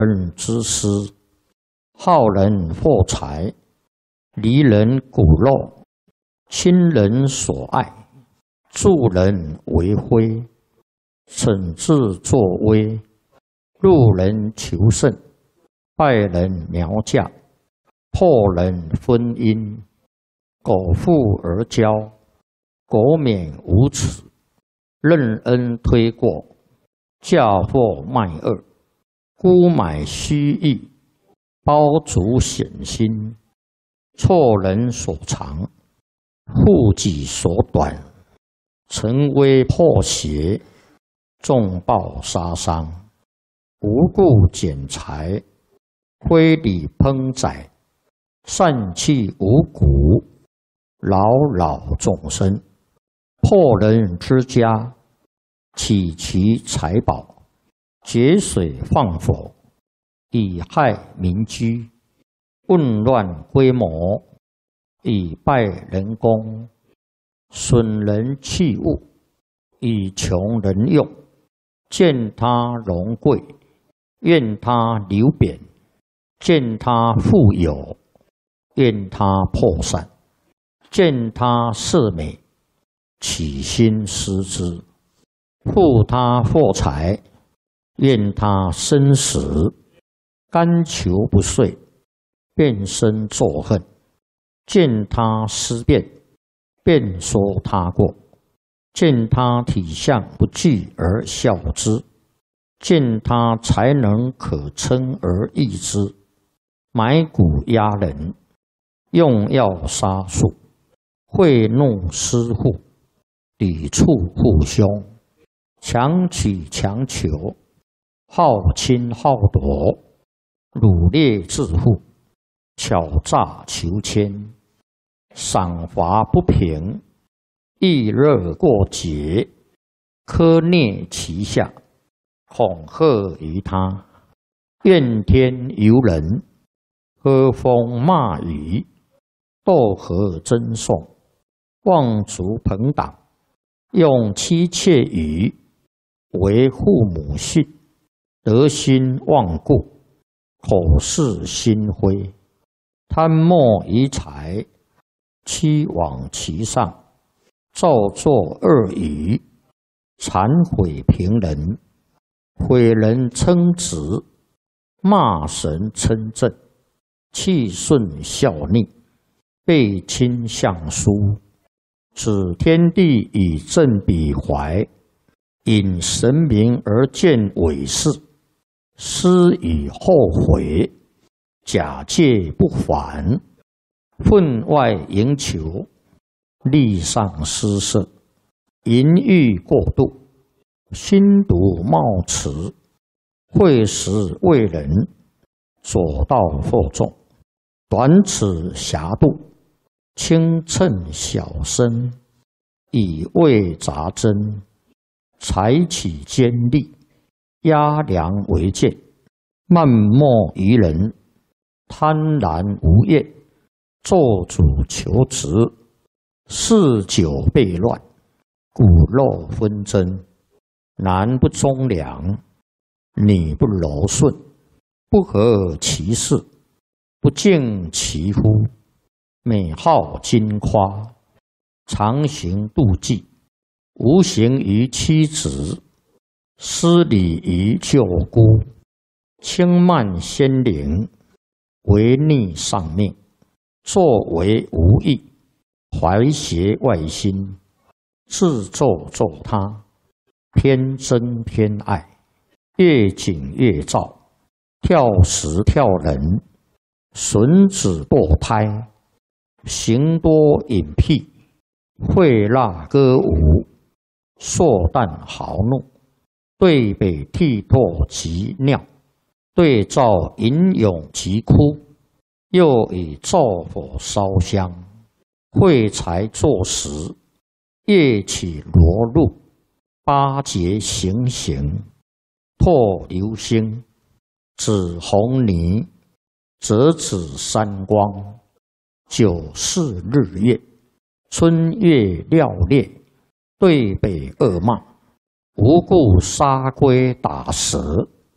人之师，好人获财，离人骨肉，亲人所爱，助人为辉，惩治作威，路人求胜，败人苗嫁，破人婚姻，苟富而骄，国免无耻，任恩推过，嫁祸卖恶，沽买虚意，包足险心，错人所长，护己所短，沉危破邪，重报杀伤，无故减财，非礼烹宰，散弃五谷，扰扰众生，破人之家，起其财宝，节水放火，以害民居，混乱规模，以败人功，损人器物，以穷人用，见他荣贵，愿他流贬，见他富有，愿他破散，见他色美，起心思之，护他获财，愿他生死，甘求不遂，便生作恨，见他思变，便说他过，见他体相不具而笑之，见他才能可称而易之，买骨压人，用药杀术，贿赂私户，抵触父兄，强取强求，好侵好夺，掳掠致富，巧诈求迁，赏罚不平，易热过节，苛虐其下，恐吓于他，怨天尤人，喝风骂雨，斗河争讼，妄族朋党，用妻妾语，为父母训，德心忘故，口是心非，贪墨于财，欺罔其上，造作恶语，谄毁平人，毁人称职，骂神称正，气顺效逆，背亲相疏，指天地以正彼怀，引神明而见伪事，思以后悔，假借不还，分外营求，利上失色，淫欲过度，心毒冒迟，会时为人，左道惑众，短尺狭度，轻称小身，以为杂针，采取尖利，压梁为剑，漫莫于人，贪婪无厌，做主求职，嗜酒悖乱，骨肉纷争，男不忠良，女不柔顺，不合其事，不敬其夫，美好矜夸，常行妒忌，无形于妻子，失礼于舅姑，轻慢先灵，违逆上命，作为无益，怀邪外心，自作作他，偏憎偏爱，越紧越躁，跳时跳人，损子堕胎，行多隐僻，会蜡歌舞，硕诞豪怒，对北涕唾及尿，对照吟咏及哭，又以灶火烧香，会财作食，夜起罗入，八节行刑，拓流星，指红泥，折指山光，九四日月，春月料烈，对北恶骂，无故杀龟打蛇，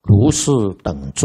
如是等罪。